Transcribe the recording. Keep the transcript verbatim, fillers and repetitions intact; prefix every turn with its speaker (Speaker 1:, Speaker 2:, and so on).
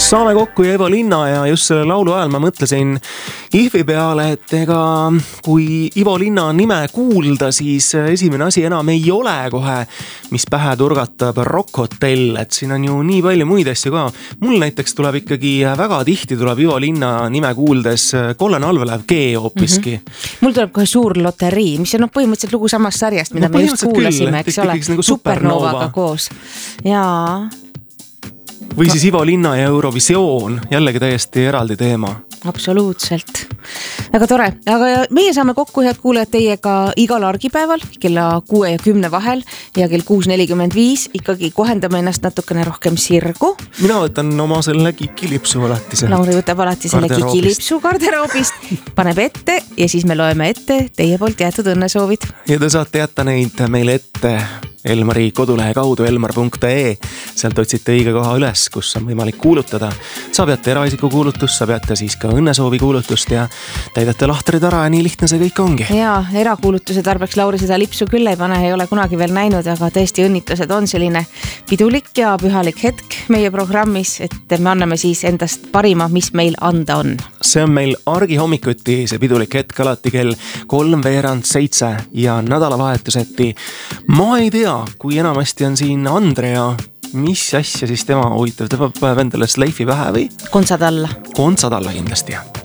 Speaker 1: saame kokku ja Ivo Linna ja just selle laulu ajal ma mõtlesin Ihvi peale, et ega kui Ivo Linna nime kuulda, siis esimene asi enam ei ole kohe, mis pähe turgatab Rock Hotel, et siin on ju nii palju muid asju ka. Mul näiteks tuleb ikkagi väga tihti tuleb Ivo Linna nime kuuldes Kollane Alvelev G hoopiski.
Speaker 2: Mm-hmm. Mul tuleb kohe Suur loterii, mis on no, põhimõtteliselt lugu samast sarjast, mida no, me just kuulasime, eks ole,
Speaker 1: nagu
Speaker 2: Supernovaga koos. Jaa.
Speaker 1: Või siis Ivo Linna ja Eurovisioon, jällegi täiesti eraldi teema.
Speaker 2: Absoluutselt. Väga tore. Aga meie saame kokku, head kuulajad, teiega igal argipäeval kella kuue ja kümne vahel ja kell kuus nelikümmend viis ikkagi kohendame ennast natukene rohkem sirgu.
Speaker 1: Mina võtan oma selle kikilipsu alati.
Speaker 2: Lauri võtab alati selle kikilipsu garderoobist, paneb ette ja siis me loeme ette teie poolt jäetud õnnesoovid.
Speaker 1: Ja te saate jätta neid meile ette Elmari kodulehe kaudu elmar punkt ee. Sealt otsite õige koha üles, kus on võimalik kuulutada. Sa peate eraisiku kuulutust, sa peate siis ka õnnesoovi kuulutust ja täidate lahtrid ära ja nii lihtne see kõik ongi.
Speaker 2: Jaa, erakuulutuse tarbeks Lauri seda lipsu küll ei pane, ei ole kunagi veel näinud, aga tõesti õnnitlused on selline pidulik ja pühalik hetk meie programmis, et me anname siis endast parima, mis meil anda on.
Speaker 1: See on meil argi hommikuti, see pidulik hetk alati kell kolm veerand seitse ja nädalavahetuseti. Ma ei tea, kui enamasti on siin Andrea, mis asja siis tema huvitav, ta peab endale sleifi pähe või?
Speaker 2: Kontsad alla.
Speaker 1: Kontsad alla kindlasti, jah.